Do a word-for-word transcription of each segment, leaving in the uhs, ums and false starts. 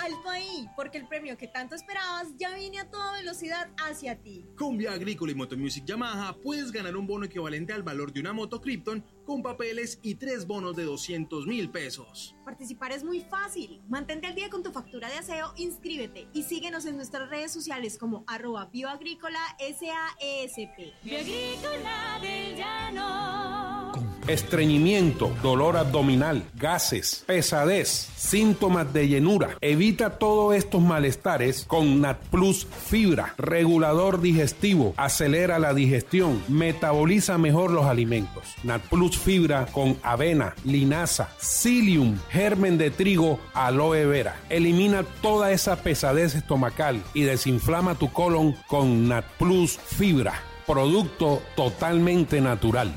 alto ahí, porque el premio que tanto esperabas ya viene a toda velocidad hacia ti. Con Vía Agrícola y Motomusic Yamaha puedes ganar un bono equivalente al valor de una moto Krypton con papeles y tres bonos de doscientos mil pesos. Participar es muy fácil. Mantente al día con tu factura de aseo, inscríbete y síguenos en nuestras redes sociales como arroba bioagrícola S A E S P. Bioagrícola del Llano. Estreñimiento, dolor abdominal, gases, pesadez, síntomas de llenura. Evita todos estos malestares con NatPlus Fibra, regulador digestivo, acelera la digestión, metaboliza mejor los alimentos. NatPlus Fibra con avena, linaza, psyllium, germen de trigo, aloe vera. Elimina toda esa pesadez estomacal y desinflama tu colon con NatPlus Fibra, producto totalmente natural.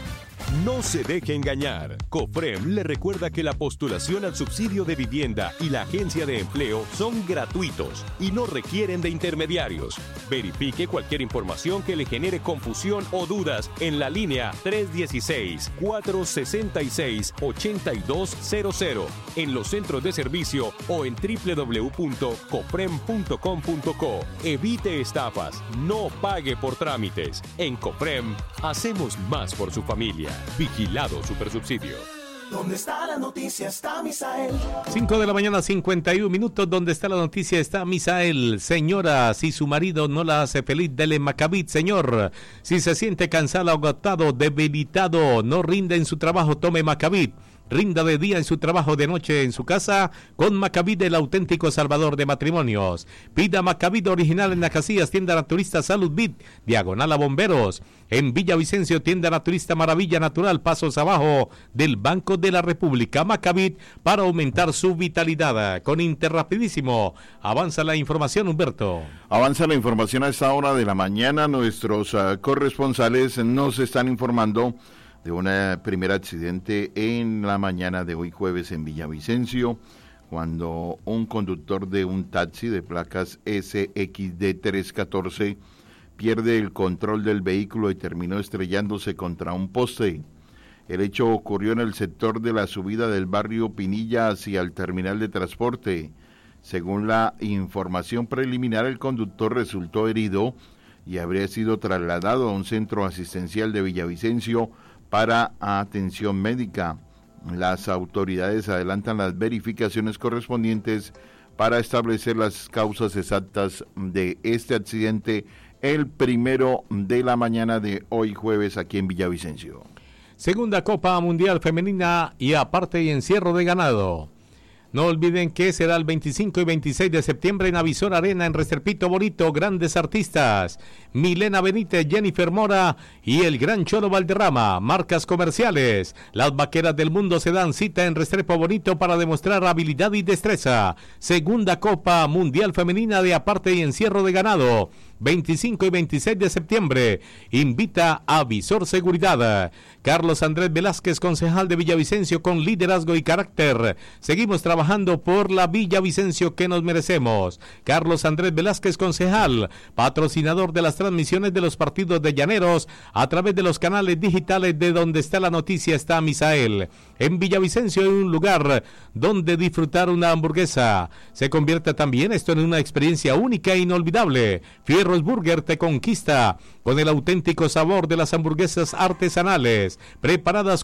No se deje engañar. COFREM le recuerda que la postulación al subsidio de vivienda y la agencia de empleo son gratuitos y no requieren de intermediarios. Verifique cualquier información que le genere confusión o dudas en la línea tres uno seis, cuatro seis seis, ocho dos cero cero, en los centros de servicio o en doble u doble u doble u punto cofrem punto com punto co. Evite estafas, no pague por trámites. En COFREM hacemos más por su familia. Vigilado Supersubsidio. ¿Dónde está la noticia? Está Misael. cinco de la mañana, cincuenta y uno minutos. ¿Dónde está la noticia? Está Misael. Señora, si su marido no la hace feliz, dele Macabit. Señor, si se siente cansado, agotado, debilitado, no rinde en su trabajo, tome Macabit. Rinda de día en su trabajo, de noche en su casa, con Macabit, el auténtico salvador de matrimonios. Pida Macabit original en las Casillas, tienda naturista Salud Bit, diagonal a Bomberos. En Villavicencio, tienda naturista Maravilla Natural, pasos abajo del Banco de la República. Macabit, para aumentar su vitalidad. Con Interrapidísimo, avanza la información, Humberto. Avanza la información a esta hora de la mañana. Nuestros uh, corresponsales nos están informando de un primer accidente en la mañana de hoy jueves en Villavicencio, cuando un conductor de un taxi de placas S X D trescientos catorce pierde el control del vehículo y terminó estrellándose contra un poste. El hecho ocurrió en el sector de la subida del barrio Pinilla hacia el terminal de transporte. Según la información preliminar, el conductor resultó herido y habría sido trasladado a un centro asistencial de Villavicencio para atención médica. Las autoridades adelantan las verificaciones correspondientes para establecer las causas exactas de este accidente el primero de la mañana de hoy jueves aquí en Villavicencio. Segunda Copa Mundial Femenina y aparte y encierro de ganado. No olviden que será el veinticinco y veintiséis de septiembre en Avisor Arena, en Reserpito Bonito. Grandes artistas: Milena Benítez, Jennifer Mora y el Gran Cholo Valderrama. Marcas comerciales: las vaqueras del mundo se dan cita en Restrepo Bonito para demostrar habilidad y destreza. Segunda Copa Mundial Femenina de aparte y encierro de ganado, veinticinco y veintiséis de septiembre. Invita a Visor Seguridad. Carlos Andrés Velázquez, concejal de Villavicencio, con liderazgo y carácter. Seguimos trabajando por la Villavicencio que nos merecemos. Carlos Andrés Velázquez, concejal, patrocinador de las transmisiones de los partidos de Llaneros a través de los canales digitales de Donde Está la Noticia Está Misael. En Villavicencio hay un lugar donde disfrutar una hamburguesa. Se convierte también esto en una experiencia única e inolvidable. Fierros Burger te conquista con el auténtico sabor de las hamburguesas artesanales, preparadas